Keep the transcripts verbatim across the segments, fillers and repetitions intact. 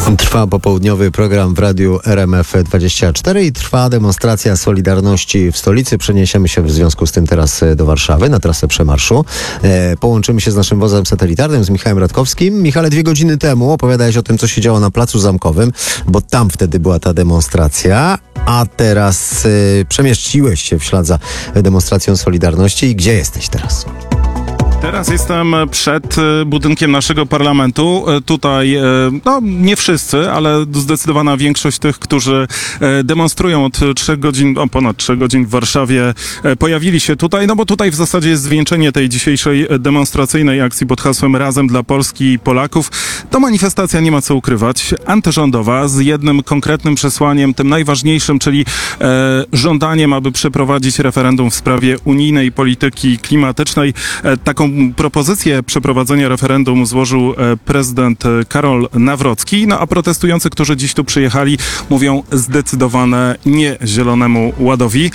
Trwa popołudniowy program w radiu R M F dwadzieścia cztery i trwa demonstracja Solidarności w stolicy. Przeniesiemy się w związku z tym teraz do Warszawy na trasę przemarszu. E, połączymy się z naszym wozem satelitarnym, z Michałem Radkowskim. Michale, dwie godziny temu opowiadałeś o tym, co się działo na Placu Zamkowym, bo tam wtedy była ta demonstracja, a teraz e, przemieściłeś się w ślad za demonstracją Solidarności. I gdzie jesteś teraz? Teraz jestem przed budynkiem naszego parlamentu. Tutaj, no nie wszyscy, ale zdecydowana większość tych, którzy demonstrują od trzech godzin, o ponad trzech godzin w Warszawie, pojawili się tutaj, no bo tutaj w zasadzie jest zwieńczenie tej dzisiejszej demonstracyjnej akcji pod hasłem Razem dla Polski i Polaków. To manifestacja, nie ma co ukrywać, antyrządowa, z jednym konkretnym przesłaniem, tym najważniejszym, czyli e, żądaniem, aby przeprowadzić referendum w sprawie unijnej polityki klimatycznej. E, taką propozycję przeprowadzenia referendum złożył prezydent Karol Nawrocki, no a protestujący, którzy dziś tu przyjechali, mówią zdecydowane nie Zielonemu Ładowi.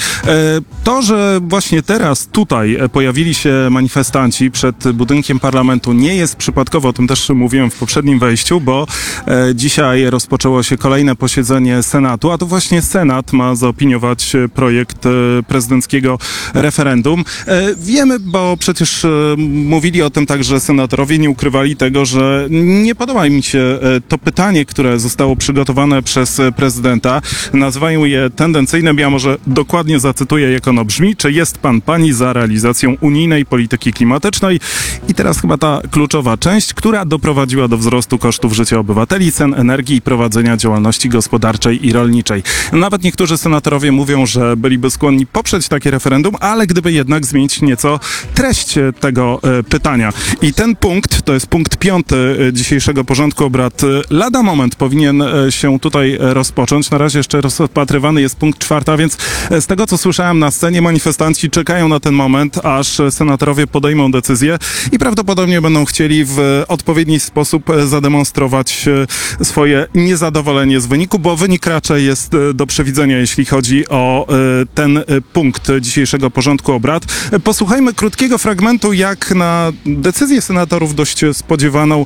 To, że właśnie teraz tutaj pojawili się manifestanci przed budynkiem parlamentu, nie jest przypadkowo, o tym też mówiłem w poprzednim wejściu, bo dzisiaj rozpoczęło się kolejne posiedzenie Senatu, a to właśnie Senat ma zaopiniować projekt prezydenckiego referendum. Wiemy, bo przecież mówili o tym także senatorowie, nie ukrywali tego, że nie podoba im się to pytanie, które zostało przygotowane przez prezydenta. Nazywają je tendencyjnym. Ja może dokładnie zacytuję, jak ono brzmi. Czy jest pan, pani za realizacją unijnej polityki klimatycznej? I teraz chyba ta kluczowa część, która doprowadziła do wzrostu kosztów życia obywateli, cen energii i prowadzenia działalności gospodarczej i rolniczej. Nawet niektórzy senatorowie mówią, że byliby skłonni poprzeć takie referendum, ale gdyby jednak zmienić nieco treść tego pytania. I ten punkt, to jest punkt piąty dzisiejszego porządku obrad, lada moment powinien się tutaj rozpocząć. Na razie jeszcze rozpatrywany jest punkt czwarty, a więc z tego, co słyszałem na scenie, manifestanci czekają na ten moment, aż senatorowie podejmą decyzję i prawdopodobnie będą chcieli w odpowiedni sposób zademonstrować swoje niezadowolenie z wyniku, bo wynik raczej jest do przewidzenia, jeśli chodzi o ten punkt dzisiejszego porządku obrad. Posłuchajmy krótkiego fragmentu, jak na decyzję senatorów dość spodziewaną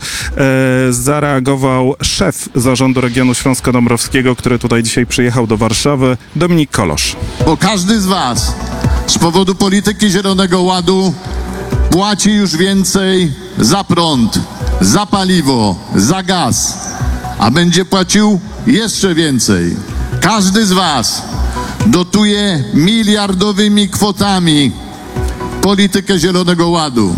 e, zareagował szef Zarządu Regionu Śląsko-Dąbrowskiego, który tutaj dzisiaj przyjechał do Warszawy, Dominik Kolosz. Bo każdy z was z powodu polityki Zielonego Ładu płaci już więcej za prąd, za paliwo, za gaz, a będzie płacił jeszcze więcej. Każdy z was dotuje miliardowymi kwotami politykę Zielonego Ładu.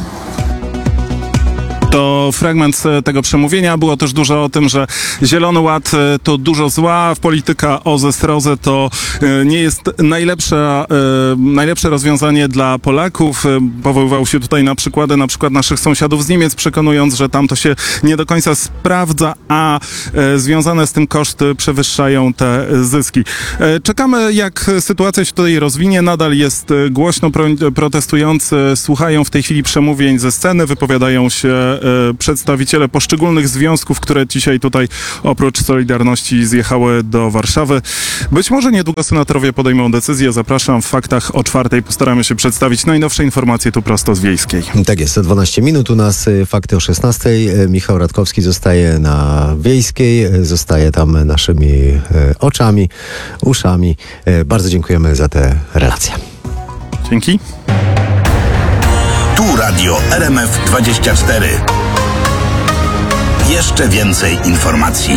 To fragment tego przemówienia. Było też dużo o tym, że Zielony Ład to dużo zła, polityka O Z E S R O Z E to nie jest najlepsze, najlepsze rozwiązanie dla Polaków. Powoływał się tutaj na przykłady na przykład naszych sąsiadów z Niemiec, przekonując, że tam to się nie do końca sprawdza, a związane z tym koszty przewyższają te zyski. Czekamy, jak sytuacja się tutaj rozwinie. Nadal jest głośno, protestujący słuchają w tej chwili przemówień ze sceny, wypowiadają się przedstawiciele poszczególnych związków, które dzisiaj tutaj oprócz Solidarności zjechały do Warszawy. Być może niedługo senatorowie podejmą decyzję. Zapraszam w faktach o czwartej. Postaramy się przedstawić najnowsze informacje tu prosto z Wiejskiej. Tak jest, za dwanaście minut u nas fakty o szesnastej. Michał Radkowski zostaje na Wiejskiej, zostaje tam naszymi oczami, uszami. Bardzo dziękujemy za te relacje. Dzięki. Tu Radio R M F dwadzieścia cztery. Jeszcze więcej informacji.